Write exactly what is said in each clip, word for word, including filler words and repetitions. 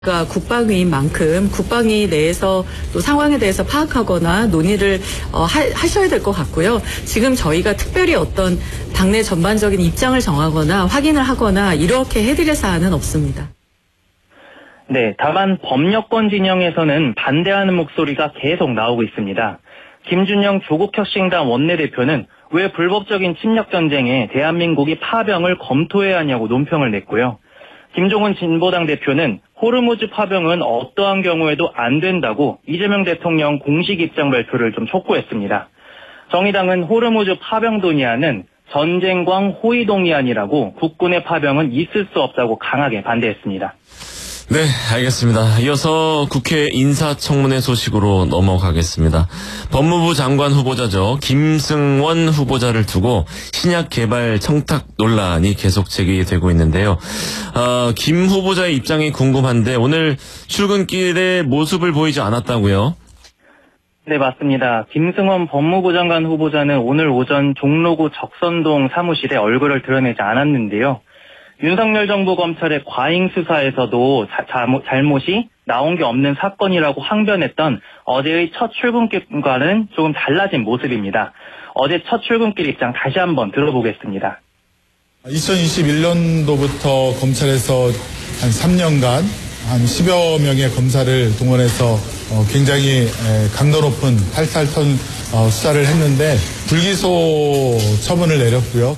그러니까 국방위인 만큼 국방위 내에서 또 상황에 대해서 파악하거나 논의를 어, 하, 하셔야 될 것 같고요. 지금 저희가 특별히 어떤 당내 전반적인 입장을 정하거나 확인을 하거나 이렇게 해드릴 사안은 없습니다. 네, 다만 범여권 진영에서는 반대하는 목소리가 계속 나오고 있습니다. 김준영 조국혁신당 원내대표는 왜 불법적인 침략전쟁에 대한민국이 파병을 검토해야 하냐고 논평을 냈고요. 김종은 진보당 대표는 호르무즈 파병은 어떠한 경우에도 안 된다고 이재명 대통령 공식 입장 발표를 좀 촉구했습니다. 정의당은 호르무즈 파병 동의안은 전쟁광 호위 동의안이라고 국군의 파병은 있을 수 없다고 강하게 반대했습니다. 네, 알겠습니다. 이어서 국회 인사청문회 소식으로 넘어가겠습니다. 법무부 장관 후보자죠. 김승원 후보자를 두고 신약 개발 청탁 논란이 계속 제기되고 있는데요. 어, 김 후보자의 입장이 궁금한데 오늘 출근길에 모습을 보이지 않았다고요? 네, 맞습니다. 김승원 법무부 장관 후보자는 오늘 오전 종로구 적선동 사무실에 얼굴을 드러내지 않았는데요. 윤석열 정부 검찰의 과잉 수사에서도 자, 잘못, 잘못이 나온 게 없는 사건이라고 항변했던 어제의 첫 출근길과는 조금 달라진 모습입니다. 어제 첫 출근길 입장 다시 한번 들어보겠습니다. 이천이십일 년도부터 검찰에서 한 삼 년간 한 십여 명의 검사를 동원해서 굉장히 강도 높은 팔십팔 톤 수사를 했는데 불기소 처분을 내렸고요.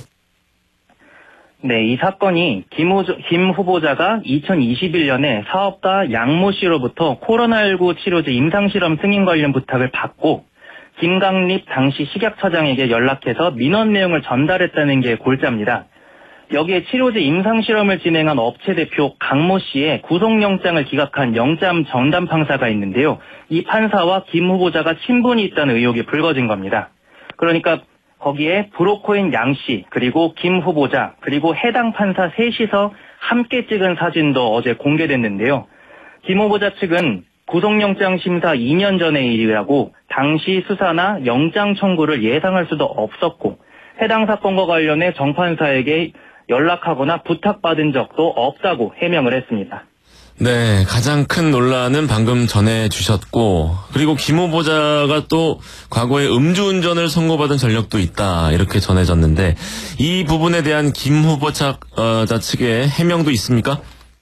네, 이 사건이 김, 후, 김 후보자가 이천이십일 년에 사업가 양모 씨로부터 코로나십구 치료제 임상실험 승인 관련 부탁을 받고 김강립 당시 식약처장에게 연락해서 민원 내용을 전달했다는 게 골자입니다. 여기에 치료제 임상실험을 진행한 업체 대표 강모 씨의 구속영장을 기각한 영장 전담 판사가 있는데요. 이 판사와 김 후보자가 친분이 있다는 의혹이 불거진 겁니다. 그러니까 거기에 브로커인 양 씨, 그리고 김 후보자, 그리고 해당 판사 셋이서 함께 찍은 사진도 어제 공개됐는데요. 김 후보자 측은 구속영장 심사 이 년 전의 일이라고 당시 수사나 영장 청구를 예상할 수도 없었고 해당 사건과 관련해 정 판사에게 연락하거나 부탁받은 적도 없다고 해명을 했습니다. 네, 가장 큰 논란은 방금 전해주셨고 그리고 김 후보자가 또 과거에 음주운전을 선고받은 전력도 있다 이렇게 전해졌는데 이 부분에 대한 김 후보자 어, 측의 해명도 있습니까?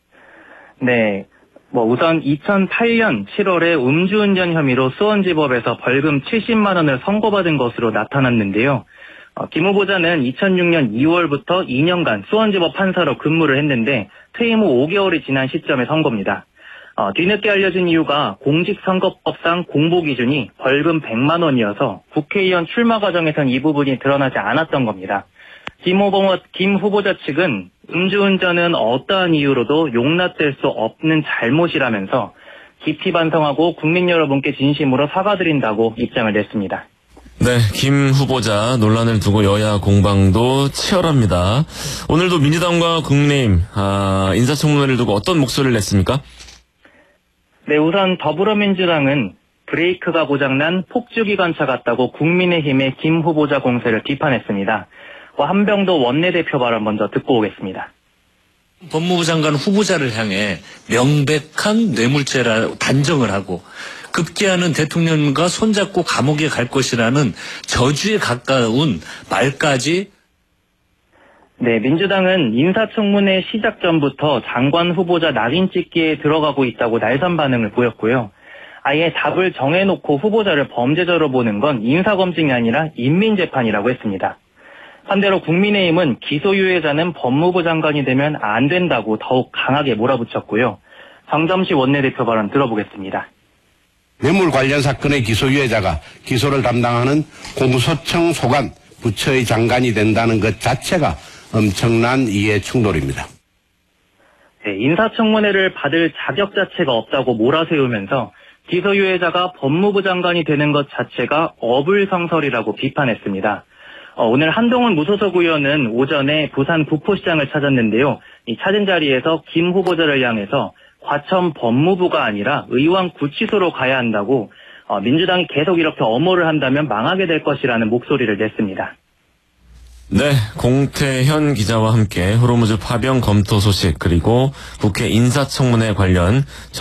네, 뭐 우선 이천팔 년 칠월에 음주운전 혐의로 수원지법에서 벌금 칠십만 원을 선고받은 것으로 나타났는데요. 어, 김 후보자는 이천육 년 이월부터 이 년간 수원지법 판사로 근무를 했는데 퇴임 후 오 개월이 지난 시점에 선고입니다. 어, 뒤늦게 알려진 이유가 공직선거법상 공보 기준이 벌금 백만 원이어서 국회의원 출마 과정에선 이 부분이 드러나지 않았던 겁니다. 김 후보, 김 후보자 측은 음주운전은 어떠한 이유로도 용납될 수 없는 잘못이라면서 깊이 반성하고 국민 여러분께 진심으로 사과드린다고 입장을 냈습니다. 네, 김 후보자 논란을 두고 여야 공방도 치열합니다. 오늘도 민주당과 국민의힘 아, 인사청문회를 두고 어떤 목소리를 냈습니까? 네, 우선 더불어민주당은 브레이크가 고장난 폭주기관차 같다고 국민의힘의 김 후보자 공세를 비판했습니다. 한병도 원내대표 발언 먼저 듣고 오겠습니다. 법무부 장관 후보자를 향해 명백한 뇌물죄라 단정을 하고 급기야는 대통령과 손잡고 감옥에 갈 것이라는 저주에 가까운 말까지. 네, 민주당은 인사청문회 시작 전부터 장관 후보자 낙인 찍기에 들어가고 있다고 날선 반응을 보였고요. 아예 답을 정해놓고 후보자를 범죄자로 보는 건 인사검증이 아니라 인민재판이라고 했습니다. 반대로 국민의힘은 기소유예자는 법무부 장관이 되면 안 된다고 더욱 강하게 몰아붙였고요. 정점식 원내대표 발언 들어보겠습니다. 뇌물 관련 사건의 기소유예자가 기소를 담당하는 공소청 소관 부처의 장관이 된다는 것 자체가 엄청난 이해 충돌입니다. 네, 인사청문회를 받을 자격 자체가 없다고 몰아세우면서 기소유예자가 법무부 장관이 되는 것 자체가 어불성설이라고 비판했습니다. 어, 오늘 한동훈 무소속 의원은 오전에 부산 구포시장을 찾았는데요. 이 찾은 자리에서 김 후보자를 향해서 과천 법무부가 아니라 의왕 구치소로 가야 한다고 어, 민주당이 계속 이렇게 엄호를 한다면 망하게 될 것이라는 목소리를 냈습니다. 네, 공태현 기자와 함께 호르무즈 파병 검토 소식 그리고 국회 인사청문회 관련